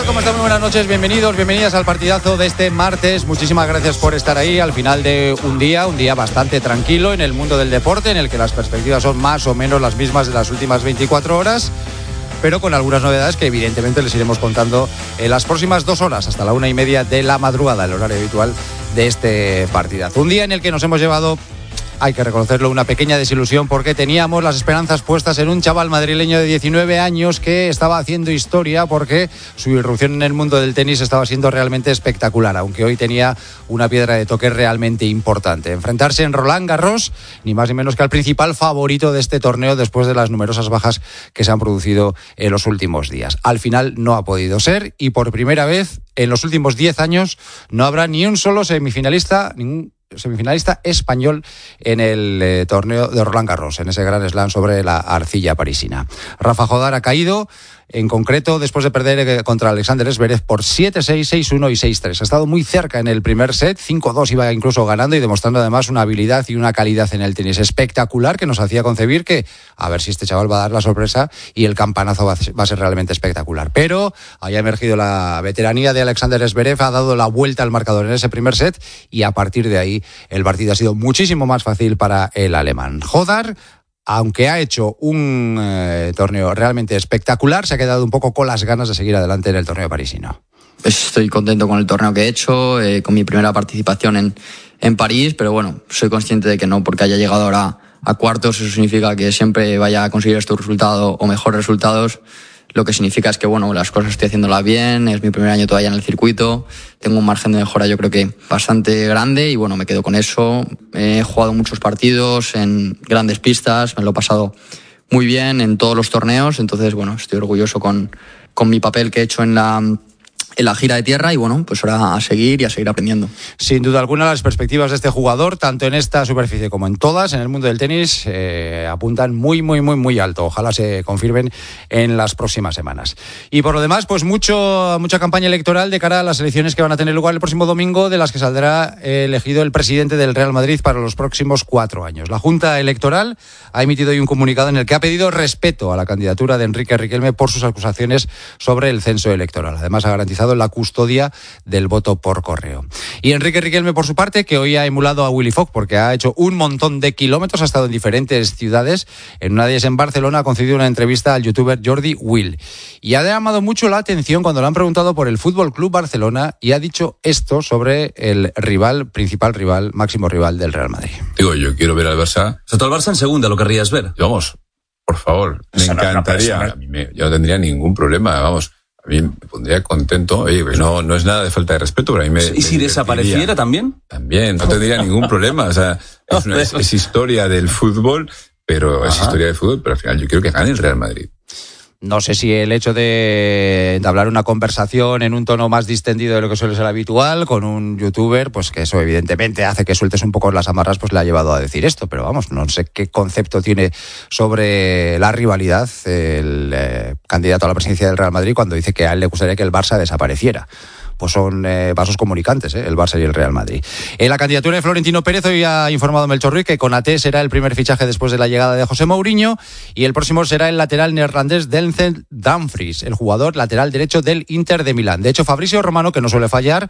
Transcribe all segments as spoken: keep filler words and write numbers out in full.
tal? ¿Cómo están? Muy buenas noches, bienvenidos, bienvenidas al partidazo de este martes. Muchísimas gracias por estar ahí al final de un día, un día bastante tranquilo en el mundo del deporte, en el que las perspectivas son más o menos las mismas de las últimas veinticuatro horas, pero con algunas novedades que evidentemente les iremos contando en las próximas dos horas, hasta la una y media de la madrugada, el horario habitual de este partidazo. Un día en el que nos hemos llevado, hay que reconocerlo, una pequeña desilusión, porque teníamos las esperanzas puestas en un chaval madrileño de diecinueve años que estaba haciendo historia, porque su irrupción en el mundo del tenis estaba siendo realmente espectacular, aunque hoy tenía una piedra de toque realmente importante: enfrentarse en Roland Garros, ni más ni menos que al principal favorito de este torneo después de las numerosas bajas que se han producido en los últimos días. Al final no ha podido ser, y por primera vez en los últimos diez años no habrá ni un solo semifinalista, ningún semifinalista español en el eh, torneo de Roland Garros, en ese gran slam sobre la arcilla parisina. Rafa Jodar ha caído, en concreto después de perder contra Alexander Zverev por siete seis, seis uno y seis tres. Ha estado muy cerca en el primer set, cinco dos iba incluso ganando, y demostrando además una habilidad y una calidad en el tenis espectacular que nos hacía concebir que a ver si este chaval va a dar la sorpresa y el campanazo va a ser realmente espectacular. Pero haya emergido la veteranía de Alexander Zverev, ha dado la vuelta al marcador en ese primer set, y a partir de ahí el partido ha sido muchísimo más fácil para el alemán. Jodar, aunque ha hecho un eh, torneo realmente espectacular, se ha quedado un poco con las ganas de seguir adelante en el torneo parisino. Estoy contento con el torneo que he hecho, eh, con mi primera participación en, en París, pero bueno, soy consciente de que no porque haya llegado ahora a cuartos eso significa que siempre vaya a conseguir este resultado o mejores resultados. Lo que significa es que, bueno, las cosas estoy haciéndolas bien, es mi primer año todavía en el circuito, tengo un margen de mejora yo creo que bastante grande y, bueno, me quedo con eso. He jugado muchos partidos en grandes pistas, me lo he pasado muy bien en todos los torneos, entonces, bueno, estoy orgulloso con, con mi papel que he hecho en la... en la gira de tierra y bueno, pues ahora a seguir y a seguir aprendiendo. Sin duda alguna las perspectivas de este jugador, tanto en esta superficie como en todas, en el mundo del tenis, eh, apuntan muy, muy, muy, muy alto. Ojalá se confirmen en las próximas semanas. Y por lo demás, pues mucho, mucha campaña electoral de cara a las elecciones que van a tener lugar el próximo domingo, de las que saldrá elegido el presidente del Real Madrid para los próximos cuatro años. La Junta Electoral ha emitido hoy un comunicado en el que ha pedido respeto a la candidatura de Enrique Riquelme por sus acusaciones sobre el censo electoral. Además, ha garantizado la custodia del voto por correo. Y Enrique Riquelme, por su parte, que hoy ha emulado a Willy Fogg porque ha hecho un montón de kilómetros, ha estado en diferentes ciudades. En una de ellas, en Barcelona, ha concedido una entrevista al youtuber Jordi Wild. Y ha llamado mucho la atención cuando le han preguntado por el Fútbol Club Barcelona, y ha dicho esto sobre el rival, principal rival, máximo rival del Real Madrid. Digo, yo quiero ver al Barça. O sea, tú al Barça en segunda lo querrías ver. Vamos, por favor, me Eso encantaría. No, no, a mí me, yo no tendría ningún problema, vamos. A mí me pondría contento. Oye, pues no, no es nada de falta de respeto, pero a mí me... ¿Y si me desapareciera también? También, no tendría ningún problema. O sea, es, una, es, es historia del fútbol, pero Ajá. es historia del fútbol, pero al final yo quiero que gane el Real Madrid. No sé si el hecho de entablar una conversación en un tono más distendido de lo que suele ser habitual con un youtuber, pues que eso evidentemente hace que sueltes un poco las amarras, pues le ha llevado a decir esto. Pero vamos, no sé qué concepto tiene sobre la rivalidad el eh, candidato a la presidencia del Real Madrid cuando dice que a él le gustaría que el Barça desapareciera. Pues son eh, vasos comunicantes, ¿eh? El Barça y el Real Madrid. En la candidatura de Florentino Pérez, hoy ha informado Melchor Ruiz que Konaté será el primer fichaje después de la llegada de José Mourinho, y el próximo será el lateral neerlandés Denzel Dumfries, el jugador lateral derecho del Inter de Milán. De hecho, Fabrizio Romano, que no suele fallar,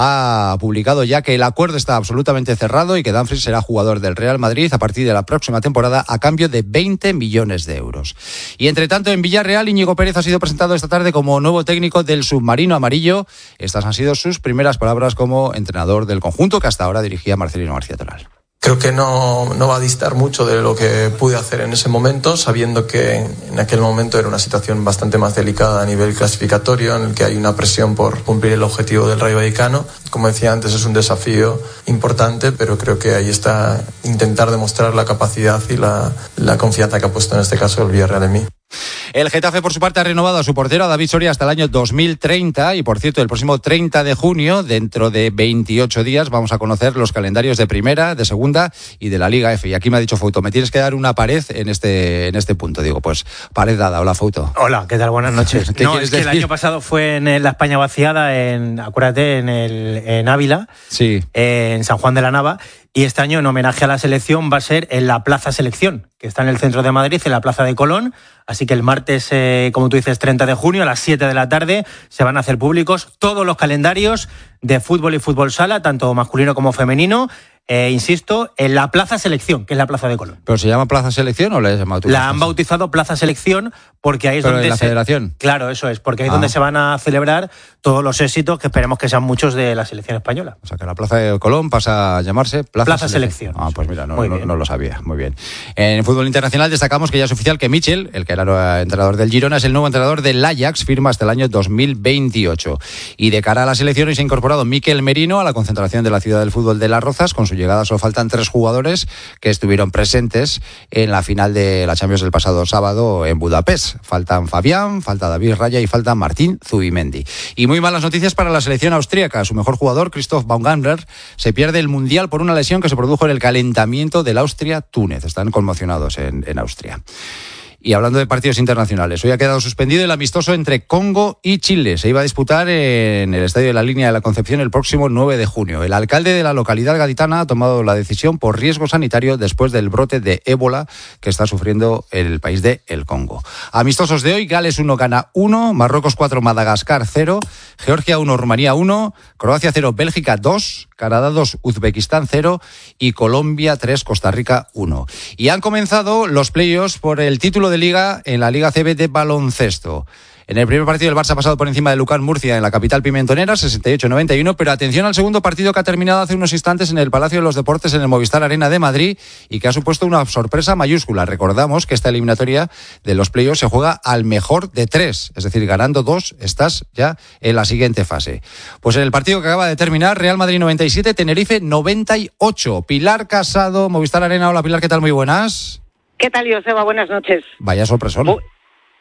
ha publicado ya que el acuerdo está absolutamente cerrado y que Dumfries será jugador del Real Madrid a partir de la próxima temporada a cambio de veinte millones de euros. Y entre tanto, en Villarreal, Íñigo Pérez ha sido presentado esta tarde como nuevo técnico del submarino amarillo. Estas han sido sus primeras palabras como entrenador del conjunto que hasta ahora dirigía Marcelino García Toral. Creo que no, no va a distar mucho de lo que pude hacer en ese momento, sabiendo que en aquel momento era una situación bastante más delicada a nivel clasificatorio, en el que hay una presión por cumplir el objetivo del Rayo Vallecano. Como decía antes, es un desafío importante, pero creo que ahí está intentar demostrar la capacidad y la, la confianza que ha puesto en este caso el Villarreal en mí. El Getafe, por su parte, ha renovado a su portero, a David Soria, hasta el año dos mil treinta. Y, por cierto, el próximo treinta de junio, dentro de veintiocho días, vamos a conocer los calendarios de Primera, de Segunda y de la Liga F. Y aquí me ha dicho Fouto, me tienes que dar una pared en este en este punto. Digo, pues, pared dada. Hola, Fouto. Hola, ¿qué tal? Buenas noches. ¿Qué no, quieres es que decir? El año pasado fue en la España vaciada, en, acuérdate, en, el, en Ávila, sí. en San Juan de la Nava. Y este año, en homenaje a la selección, va a ser en la Plaza Selección, que está en el centro de Madrid, en la Plaza de Colón. Así que el martes martes, eh, como tú dices, treinta de junio, a las siete de la tarde, se van a hacer públicos todos los calendarios de fútbol y fútbol sala, tanto masculino como femenino. Eh, insisto, en la Plaza Selección, que es la Plaza de Colón. ¿Pero se llama Plaza Selección o la has llamado tú? La han bautizado Plaza Selección porque ahí es ¿Pero donde en la se... Federación? Claro, eso es, porque ahí es Ah. donde se van a celebrar todos los éxitos que esperemos que sean muchos de la selección española. O sea, que la Plaza de Colón pasa a llamarse Plaza, Plaza Selección. Selección. Ah, pues mira, no, Muy no, bien. no lo sabía. Muy bien. En fútbol internacional destacamos que ya es oficial que Michel, el que era entrenador del Girona, es el nuevo entrenador del Ajax, firma hasta el año dos mil veintiocho. Y de cara a la selección, hoy se ha incorporado Mikel Merino a la concentración de la Ciudad del Fútbol de Las Rozas. Con su llegada solo faltan tres jugadores que estuvieron presentes en la final de la Champions del pasado sábado en Budapest. Faltan Fabián, falta David Raya y falta Martín Zubimendi. Y muy malas noticias para la selección austríaca. Su mejor jugador, Christoph Baumgartner, se pierde el Mundial por una lesión que se produjo en el calentamiento del Austria-Túnez. Están conmocionados en, en Austria. Y hablando de partidos internacionales, hoy ha quedado suspendido el amistoso entre Congo y Chile. Se iba a disputar en el Estadio de la Línea de la Concepción el próximo nueve de junio. El alcalde de la localidad gaditana ha tomado la decisión por riesgo sanitario después del brote de ébola que está sufriendo el país de el Congo. Amistosos de hoy: Gales uno, Ghana uno, Marruecos cuatro, Madagascar cero, Georgia uno, Rumanía uno, Croacia cero, Bélgica dos, Canadá dos, Uzbekistán cero y Colombia tres, Costa Rica uno. Y han comenzado los playoffs por el título de Liga en la Liga C B de baloncesto. En el primer partido el Barça ha pasado por encima de Lucán Murcia en la capital pimentonera, sesenta y ocho a noventa y uno, pero atención al segundo partido que ha terminado hace unos instantes en el Palacio de los Deportes en el Movistar Arena de Madrid y que ha supuesto una sorpresa mayúscula. Recordamos que esta eliminatoria de los playoffs se juega al mejor de tres, es decir, ganando dos estás ya en la siguiente fase. Pues en el partido que acaba de terminar, Real Madrid noventa y siete, Tenerife noventa y ocho. Pilar Casado, Movistar Arena. Hola Pilar, ¿qué tal? Muy buenas. ¿Qué tal, Joseba? Buenas noches. Vaya sorpresón. Uh,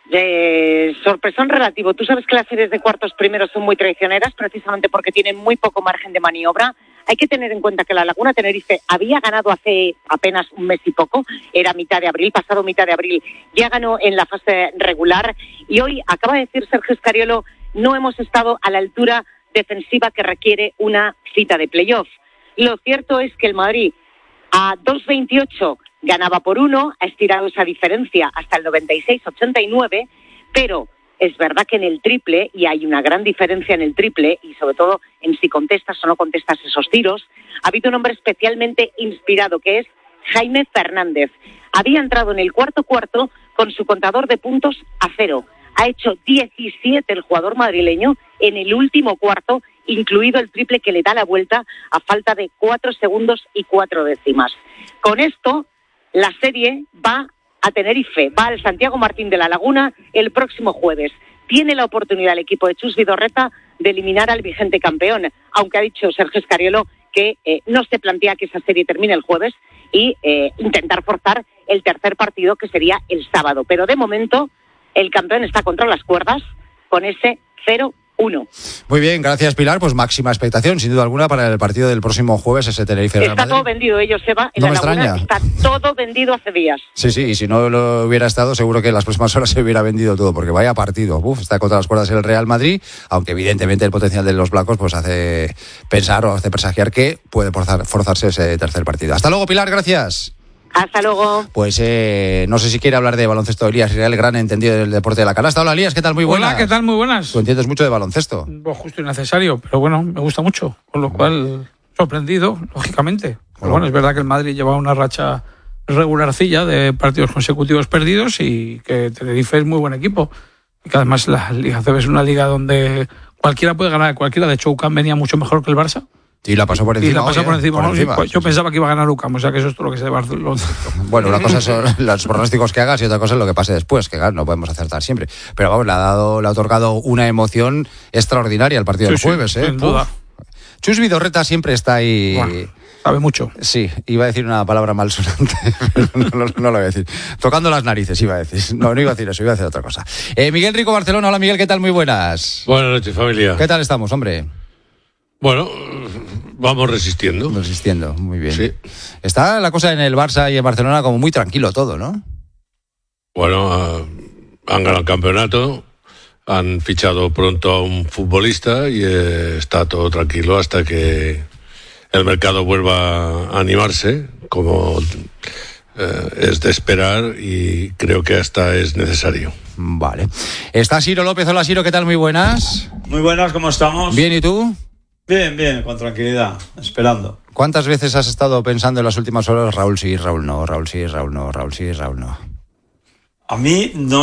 eh, sorpresón relativo. Tú sabes que las series de cuartos primeros son muy traicioneras precisamente porque tienen muy poco margen de maniobra. Hay que tener en cuenta que la Laguna Tenerife había ganado hace apenas un mes y poco, era mitad de abril, pasado mitad de abril, ya ganó en la fase regular y hoy, acaba de decir Sergio Scariolo, no hemos estado a la altura defensiva que requiere una cita de playoff. Lo cierto es que el Madrid a dos veintiocho ganaba por uno, ha estirado esa diferencia hasta el noventa y seis a ochenta y nueve, pero es verdad que en el triple, y hay una gran diferencia en el triple, y sobre todo en si contestas o no contestas esos tiros, ha habido un hombre especialmente inspirado, que es Jaime Fernández. Había entrado en el cuarto cuarto con su contador de puntos a cero. Ha hecho diecisiete el jugador madrileño en el último cuarto, incluido el triple que le da la vuelta a falta de cuatro segundos y cuatro décimas. Con esto, la serie va a Tenerife, va al Santiago Martín de la Laguna el próximo jueves. Tiene la oportunidad el equipo de Chus Vidorreta de eliminar al vigente campeón, aunque ha dicho Sergio Scariolo que eh, no se plantea que esa serie termine el jueves y eh, intentar forzar el tercer partido, que sería el sábado. Pero de momento el campeón está contra las cuerdas con ese cero uno. Muy bien, gracias Pilar. Pues máxima expectación, sin duda alguna, para el partido del próximo jueves, ese Tenerife Real Está Madrid. todo vendido, ellos se va en No la me Laguna, extraña. está todo vendido hace días. Sí, sí, y si no lo hubiera estado, seguro que en las próximas horas se hubiera vendido todo, porque vaya partido. Uf, está contra las cuerdas el Real Madrid, aunque evidentemente el potencial de los blancos pues hace pensar o hace presagiar que puede forzar, forzarse ese tercer partido. Hasta luego, Pilar, gracias. Hasta luego. Pues eh, no sé si quiere hablar de baloncesto Elías Israel, gran entendido del deporte de la canasta. Hola Elías, ¿qué tal? Muy buenas. Hola, ¿qué tal? Muy buenas. Tú entiendes mucho de baloncesto. Pues justo y necesario, pero bueno, me gusta mucho, con lo cual sorprendido, lógicamente. Pero bueno, es verdad que el Madrid lleva una racha regularcilla de partidos consecutivos perdidos y que Tenerife es muy buen equipo. Y que además la Liga C B es una liga donde cualquiera puede ganar, cualquiera. De hecho, UCAM venía mucho mejor que el Barça. Y la pasó por encima. Y la pasó hoy, por ¿eh? encima. Por ¿no? encima. Pues yo pensaba que iba a ganar UCAM, o sea que eso es todo lo que sé de Barcelona. Bueno, una cosa son los pronósticos que hagas y otra cosa es lo que pase después, que claro, no podemos acertar siempre. Pero vamos, le ha dado, le ha otorgado una emoción extraordinaria al partido Sí, del sí, jueves, ¿eh? sin duda. Chus Vidorreta siempre está ahí. Bueno, sabe mucho. Sí, iba a decir una palabra malsonante, pero no, no, no lo voy a decir. Tocando las narices, iba a decir. No, no iba a decir eso, iba a decir otra cosa. Eh, Miguel Rico, Barcelona. Hola, Miguel, ¿qué tal? Muy buenas. Buenas noches, familia. ¿Qué tal estamos, hombre? Bueno, vamos resistiendo. Resistiendo, muy bien. Sí. Está la cosa en el Barça y en Barcelona como muy tranquilo todo, ¿no? Bueno, uh, han ganado el campeonato, han fichado pronto a un futbolista y eh, está todo tranquilo hasta que el mercado vuelva a animarse, como eh, es de esperar y creo que hasta es necesario. Vale. Está Siro López. Hola, Siro, ¿qué tal? Muy buenas. Muy buenas, ¿cómo estamos? Bien, ¿y tú? Bien, bien, con tranquilidad, esperando. ¿Cuántas veces has estado pensando en las últimas horas, Raúl sí, Raúl no, Raúl sí, Raúl no, Raúl sí, Raúl no? A mí no